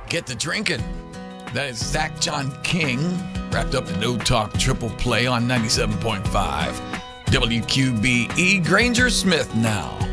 Get to drinking. That is Zach John King, wrapped up in No Talk Triple Play on 97.5. WQBE. Granger Smith now.